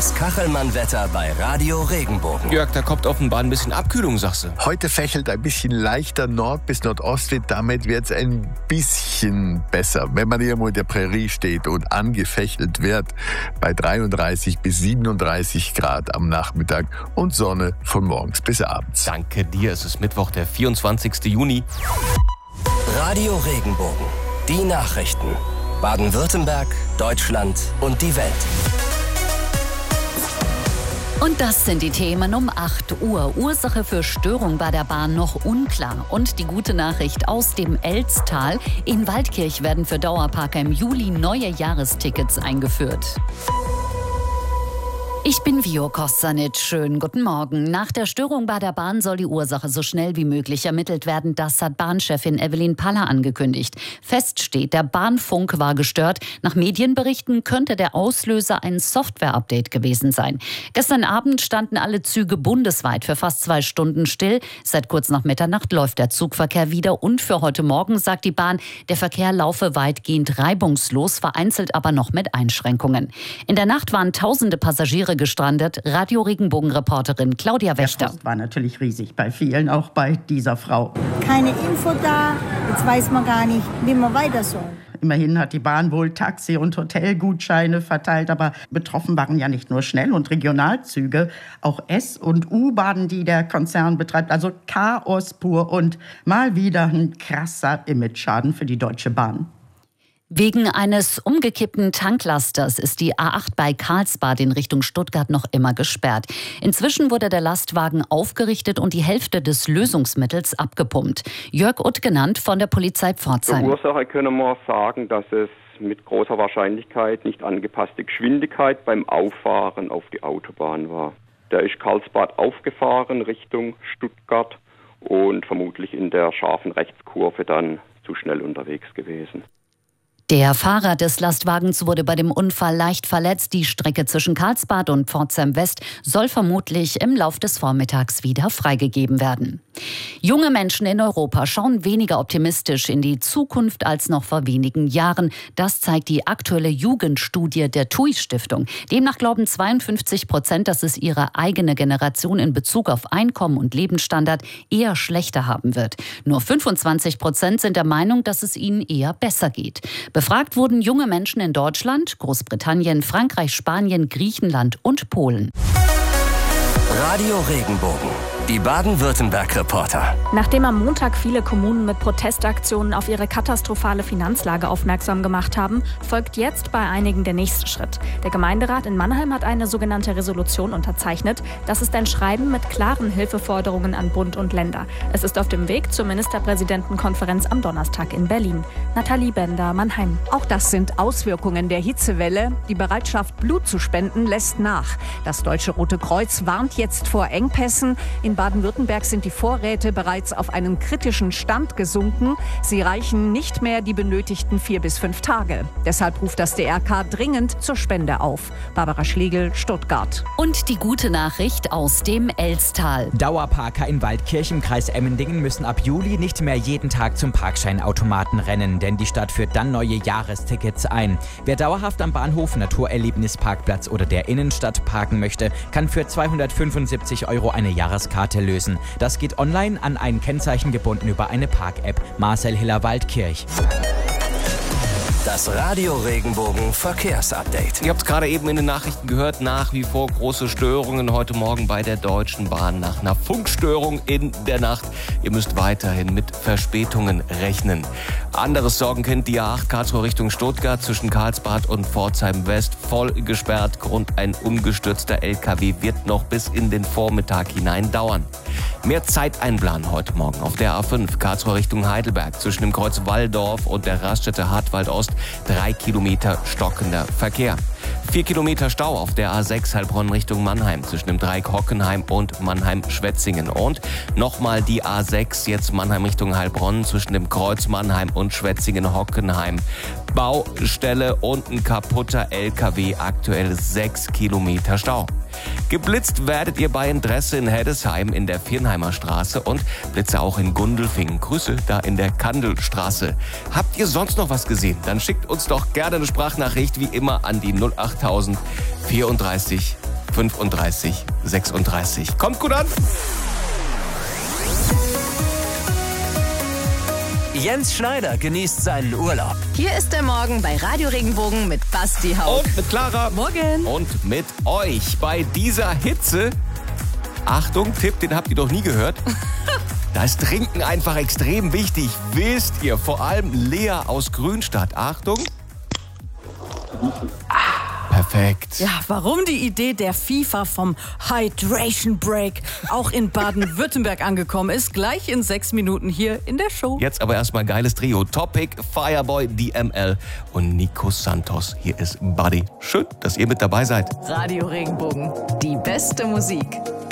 Das Kachelmann-Wetter bei Radio Regenbogen. Jörg, da kommt offenbar ein bisschen Abkühlung, sagst du. Heute fächelt ein bisschen leichter Nord- bis Nordostwind. Damit wird es ein bisschen besser. Wenn man irgendwo in der Prärie steht und angefächelt wird, bei 33 bis 37 Grad am Nachmittag und Sonne von morgens bis abends. Danke dir, es ist Mittwoch, der 24. Juni. Radio Regenbogen. Die Nachrichten. Baden-Württemberg, Deutschland und die Welt. Und das sind die Themen um 8 Uhr. Ursache für Störung bei der Bahn noch unklar. Und die gute Nachricht aus dem Elztal. In Waldkirch werden für Dauerparker im Juli neue Jahrestickets eingeführt. Ich bin Vio Kostanic. Schönen guten Morgen. Nach der Störung bei der Bahn soll die Ursache so schnell wie möglich ermittelt werden. Das hat Bahnchefin Evelyn Paller angekündigt. Fest steht, der Bahnfunk war gestört. Nach Medienberichten könnte der Auslöser ein Software-Update gewesen sein. Gestern Abend standen alle Züge bundesweit für fast 2 Stunden still. Seit kurz nach Mitternacht läuft der Zugverkehr wieder. Und für heute Morgen sagt die Bahn, der Verkehr laufe weitgehend reibungslos, vereinzelt aber noch mit Einschränkungen. In der Nacht waren tausende Passagiere gestrandet. Radio Regenbogen-Reporterin Claudia Wächter. Der Frust war natürlich riesig bei vielen, auch bei dieser Frau. Keine Info da, jetzt weiß man gar nicht, wie man weiter soll. Immerhin hat die Bahn wohl Taxi- und Hotelgutscheine verteilt, aber betroffen waren ja nicht nur Schnell- und Regionalzüge, auch S- und U-Bahnen, die der Konzern betreibt. Also Chaos pur und mal wieder ein krasser Imageschaden für die Deutsche Bahn. Wegen eines umgekippten Tanklasters ist die A8 bei Karlsbad in Richtung Stuttgart noch immer gesperrt. Inzwischen wurde der Lastwagen aufgerichtet und die Hälfte des Lösungsmittels abgepumpt. Jörg Uttgenannt von der Polizei Pforzheim. Zur Ursache können wir sagen, dass es mit großer Wahrscheinlichkeit nicht angepasste Geschwindigkeit beim Auffahren auf die Autobahn war. Der ist Karlsbad aufgefahren Richtung Stuttgart und vermutlich in der scharfen Rechtskurve dann zu schnell unterwegs gewesen. Der Fahrer des Lastwagens wurde bei dem Unfall leicht verletzt. Die Strecke zwischen Karlsbad und Pforzheim West soll vermutlich im Lauf des Vormittags wieder freigegeben werden. Junge Menschen in Europa schauen weniger optimistisch in die Zukunft als noch vor wenigen Jahren. Das zeigt die aktuelle Jugendstudie der TUI-Stiftung. Demnach glauben 52%, dass es ihre eigene Generation in Bezug auf Einkommen und Lebensstandard eher schlechter haben wird. Nur 25% sind der Meinung, dass es ihnen eher besser geht. Befragt wurden junge Menschen in Deutschland, Großbritannien, Frankreich, Spanien, Griechenland und Polen. Radio Regenbogen. Die Baden-Württemberg-Reporter. Nachdem am Montag viele Kommunen mit Protestaktionen auf ihre katastrophale Finanzlage aufmerksam gemacht haben, folgt jetzt bei einigen der nächste Schritt. Der Gemeinderat in Mannheim hat eine sogenannte Resolution unterzeichnet. Das ist ein Schreiben mit klaren Hilfeforderungen an Bund und Länder. Es ist auf dem Weg zur Ministerpräsidentenkonferenz am Donnerstag in Berlin. Nathalie Bender, Mannheim. Auch das sind Auswirkungen der Hitzewelle. Die Bereitschaft, Blut zu spenden, lässt nach. Das Deutsche Rote Kreuz warnt jetzt vor Engpässen. In Baden-Württemberg sind die Vorräte bereits auf einen kritischen Stand gesunken. Sie reichen nicht mehr die benötigten 4 bis 5 Tage. Deshalb ruft das DRK dringend zur Spende auf. Barbara Schlegel, Stuttgart. Und die gute Nachricht aus dem Elztal. Dauerparker in Waldkirch im Kreis Emmendingen müssen ab Juli nicht mehr jeden Tag zum Parkscheinautomaten rennen, denn die Stadt führt dann neue Jahrestickets ein. Wer dauerhaft am Bahnhof, Naturerlebnisparkplatz oder der Innenstadt parken möchte, kann für 275 € eine Jahreskarte lösen. Das geht online an ein Kennzeichen gebunden über eine Park-App. Marcel Hiller, Waldkirch. Das Radio Regenbogen Verkehrsupdate. Ihr habt es gerade eben in den Nachrichten gehört, nach wie vor große Störungen heute Morgen bei der Deutschen Bahn nach einer Funkstörung in der Nacht. Ihr müsst weiterhin mit Verspätungen rechnen. Anderes Sorgenkind, die A8 Karlsruhe Richtung Stuttgart zwischen Karlsbad und Pforzheim West voll gesperrt. Grund ein umgestürzter LKW wird noch bis in den Vormittag hinein dauern. Mehr Zeit einplanen heute Morgen auf der A5 Karlsruhe Richtung Heidelberg zwischen dem Kreuz Walldorf und der Raststätte Hartwald Ost 3 Kilometer stockender Verkehr. 4 Kilometer Stau auf der A6 Heilbronn Richtung Mannheim zwischen dem Dreieck Hockenheim und Mannheim-Schwetzingen. Und nochmal die A6 jetzt Mannheim Richtung Heilbronn zwischen dem Kreuz Mannheim und Schwetzingen-Hockenheim. Baustelle und ein kaputter LKW, aktuell 6 Kilometer Stau. Geblitzt werdet ihr bei Interesse in Heddesheim in der Viernheimer Straße und Blitze auch in Gundelfingen. Grüße da in der Kandelstraße. Habt ihr sonst noch was gesehen? Dann schickt uns doch gerne eine Sprachnachricht wie immer an die 08000 34 35 36. Kommt gut an! Jens Schneider genießt seinen Urlaub. Hier ist der Morgen bei Radio Regenbogen mit Basti Haug. Und mit Clara. Morgen. Und mit euch. Bei dieser Hitze, Achtung, Tipp, den habt ihr doch nie gehört. Da ist Trinken einfach extrem wichtig. Wisst ihr, vor allem Lea aus Grünstadt. Achtung. Perfekt. Ja, warum die Idee der FIFA vom Hydration Break auch in Baden-Württemberg angekommen ist, gleich in 6 Minuten hier in der Show. Jetzt aber erstmal geiles Trio. Topic, Fireboy, DML und Nico Santos. Hier ist Buddy. Schön, dass ihr mit dabei seid. Radio Regenbogen, die beste Musik.